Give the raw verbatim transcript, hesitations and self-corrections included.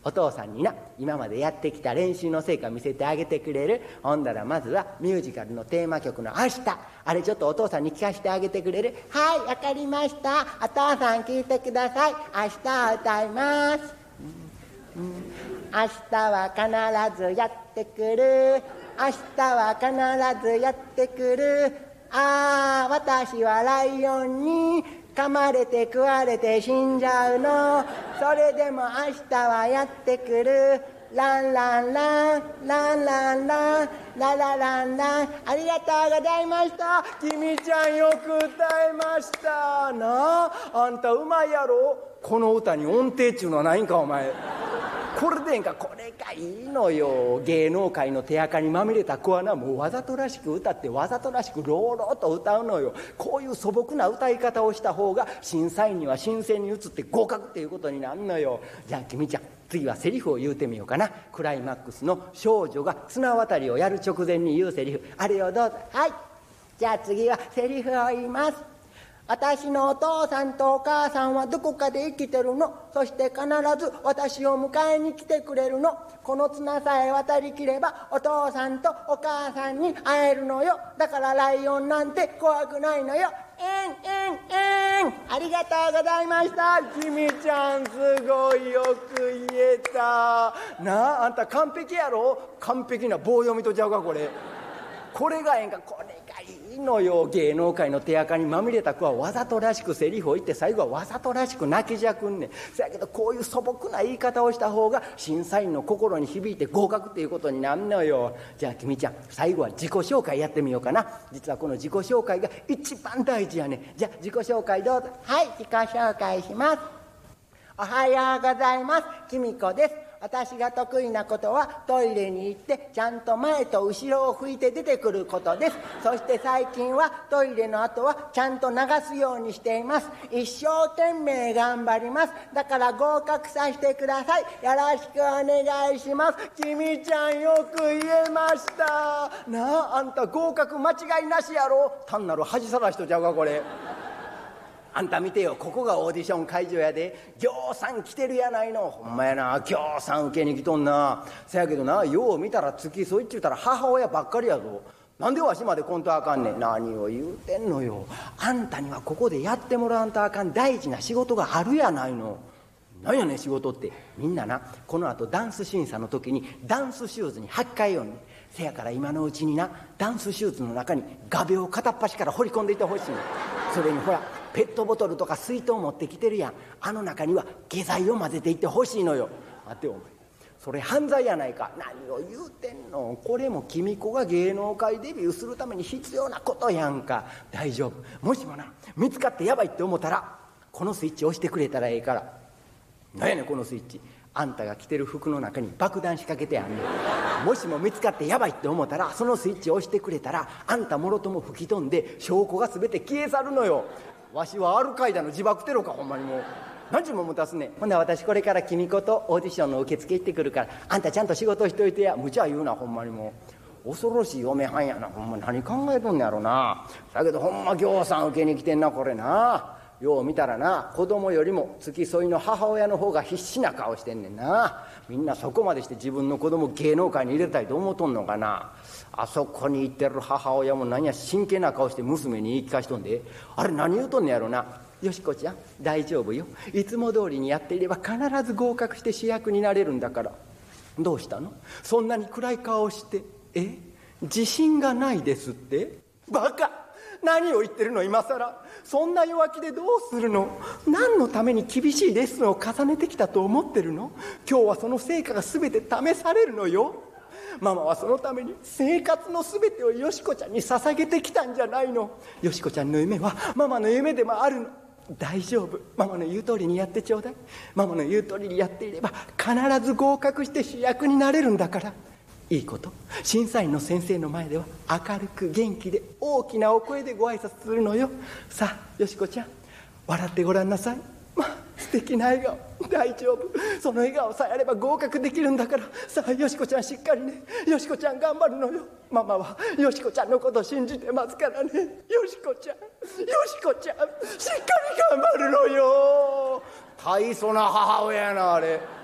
お父さんにな今までやってきた練習の成果見せてあげてくれる？ほんだらまずはミュージカルのテーマ曲の明日、あれちょっとお父さんに聞かせてあげてくれる？はい、わかりました。お父さん聞いてください。明日歌います、うんうん、明日は必ずやってくる、明日は必ずやってくる、ああ私はライオンに噛まれて食われて死んじゃうの、それでも明日はやってくる、ランランランランランランララランラン。ありがとうございました。君ちゃんよく歌いましたなあ。あんたうまいやろ。この歌に音程っちゅうのはないんかお前。これでんか、これがいいのよ。芸能界の手垢にまみれた子はな、もうわざとらしく歌ってわざとらしく朗々と歌うのよ。こういう素朴な歌い方をした方が審査員には新鮮に映って合格っていうことになるのよ。じゃあ君ちゃん、次はセリフを言うてみようかな。クライマックスの少女が綱渡りをやる直前に言うセリフ、あれをどうぞ。はい、じゃあ次はセリフを言います。私のお父さんとお母さんはどこかで生きてるの。そして必ず私を迎えに来てくれるの。この綱さえ渡りきればお父さんとお母さんに会えるのよ。だからライオンなんて怖くないのよ。えんえんえん。ありがとうございました。君ちゃんすごいよく言えたなあ。あんた完璧やろ。完璧な棒読みとちゃうかこれ。これがええんか。これがいいのよ。芸能界の手垢にまみれた子はわざとらしくセリフを言って最後はわざとらしく泣きじゃくんねん。そやけどこういう素朴な言い方をした方が審査員の心に響いて合格っていうことになるのよ。じゃあ君ちゃん、最後は自己紹介やってみようかな。実はこの自己紹介が一番大事やねん。じゃあ自己紹介どうぞ。はい、自己紹介します。おはようございます。きみこです。私が得意なことはトイレに行ってちゃんと前と後ろを拭いて出てくることです。そして最近はトイレの後はちゃんと流すようにしています。一生懸命頑張ります。だから合格させてください。よろしくお願いします。君ちゃんよく言えましたなあ。あんた合格間違いなしやろ。単なる恥さらしとちゃうかこれ。あんた見てよ、ここがオーディション会場やで。ぎょうさん来てるやないの。ほんまやな、ぎょうさん受けに来とんな。せやけどな、よう見たら付き添いっちゅうたら母親ばっかりやぞ。なんでわしまで来んとあかんねん。何を言うてんのよ。あんたにはここでやってもらわんとあかん大事な仕事があるやないの。なんやねん仕事って。みんなな、この後ダンス審査の時にダンスシューズに履き替えようねん。せやから今のうちにな、ダンスシューズの中に画鋲を片っ端から掘り込んでいてほしいの。それにほら、ペットボトルとか水筒持ってきてるやん。あの中には下剤を混ぜていってほしいのよ。待てお前、それ犯罪やないか。何を言うてんの。これも君子が芸能界デビューするために必要なことやんか。大丈夫。もしもな、見つかってやばいって思ったらこのスイッチ押してくれたらええから。何やねんこのスイッチ。あんたが着てる服の中に爆弾仕掛けてあんねん。もしも見つかってやばいって思ったらそのスイッチを押してくれたら、あんたもろとも吹き飛んで証拠が全て消え去るのよ。わしはアルカイダの自爆テロか。ほんまにもう何時ももたすねん。ほんなら私これから君子とオーディションの受付行ってくるから、あんたちゃんと仕事しといてや。無茶言うなほんまにもう。恐ろしい嫁はんやな。ほんま何考えとんねやろな。だけどほんまぎょうさん受けに来てんなこれな。よう見たらな、子供よりも付き添いの母親の方が必死な顔してんねんな。みんなそこまでして自分の子供芸能界に入れたいと思うとんのかな。あそこに行ってる母親も何や真剣な顔して娘に言い聞かしとんで。あれ何言うとんねやろな。よしこちゃん大丈夫よ。いつも通りにやっていれば必ず合格して主役になれるんだから。どうしたのそんなに暗い顔して。え、自信がないですって。バカ、何を言ってるの今さら。そんな弱気でどうするの。何のために厳しいレッスンを重ねてきたと思ってるの。今日はその成果が全て試されるのよ。ママはそのために生活の全てをよしこちゃんに捧げてきたんじゃないの。よしこちゃんの夢はママの夢でもあるの。大丈夫、ママの言う通りにやってちょうだい。ママの言う通りにやっていれば必ず合格して主役になれるんだから。いいこと。審査員の先生の前では明るく元気で大きなお声でご挨拶するのよ。さあよしこちゃん笑ってごらんなさい。まあ、素敵な笑顔。大丈夫、その笑顔さえあれば合格できるんだから。さあよしこちゃんしっかりね。よしこちゃん頑張るのよ。ママはよしこちゃんのこと信じてますからね。よしこちゃん、よしこちゃんしっかり頑張るのよ。大層な母親やなあれ。